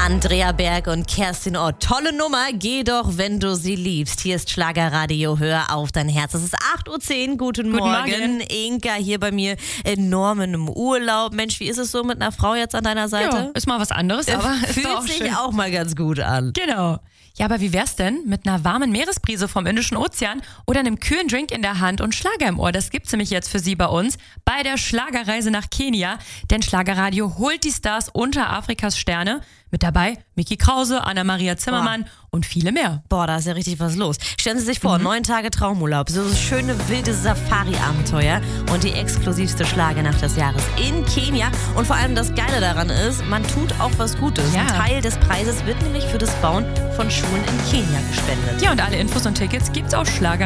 Andrea Berg und Kerstin Ott. Tolle Nummer, geh doch, wenn du sie liebst. Hier ist Schlagerradio, hör auf dein Herz. Es ist 8.10 Uhr, guten Morgen. Inka hier bei mir in Norman im Urlaub. Mensch, wie ist es so mit einer Frau jetzt an deiner Seite? Ja, ist mal was anderes, aber ist fühlt auch sich schön. auch mal ganz gut an. Genau. Ja, aber wie wär's denn mit einer warmen Meeresbrise vom Indischen Ozean oder einem kühlen Drink in der Hand und Schlager im Ohr? Das gibt's nämlich jetzt für Sie bei uns bei der Schlagerreise nach Kenia. Denn Schlagerradio holt die Stars unter Afrikas Sterne. Mit dabei Micky Krause, Anna-Maria Zimmermann und viele mehr. Boah, da ist ja richtig was los. Stellen Sie sich vor, 9 Tage Traumurlaub, so schöne wilde Safari-Abenteuer und die exklusivste Schlagernacht des Jahres in Kenia. Und vor allem das Geile daran ist, man tut auch was Gutes. Ja. Ein Teil des Preises wird nämlich für das Bauen von Schulen in Kenia gespendet. Ja, und alle Infos und Tickets gibt's auf Schlager